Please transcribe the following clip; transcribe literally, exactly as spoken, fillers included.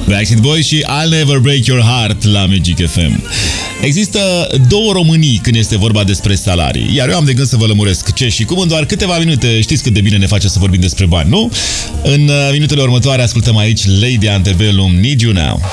Backstreet Boys și I'll Never Break Your Heart la Magic F M. Există două Românii când este vorba despre salarii, iar eu am de gând să vă lămuresc ce și cum în doar câteva minute. Știți cât de bine ne face să vorbim despre bani, nu? În minutele următoare ascultăm aici Lady Antebellum, Need You Now.